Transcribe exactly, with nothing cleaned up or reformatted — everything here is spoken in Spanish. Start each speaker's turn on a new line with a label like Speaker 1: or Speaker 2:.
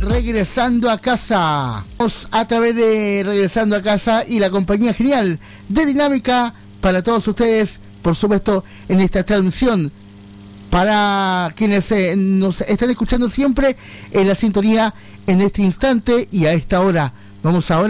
Speaker 1: Regresando a Casa. Vamos a través de Regresando a Casa y la compañía genial de Dinámica para todos ustedes, por supuesto, en esta transmisión. Para quienes eh, nos están escuchando siempre en la sintonía en este instante y a esta hora. Vamos ahora